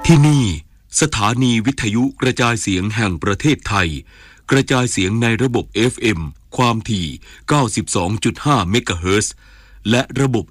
ที่นี่สถานีวิทยุกระจายเสียงแห่งประเทศไทยกระจายเสียงในระบบ FM ความถี่ 92.5 เมกะเฮิรตซ์และระบบ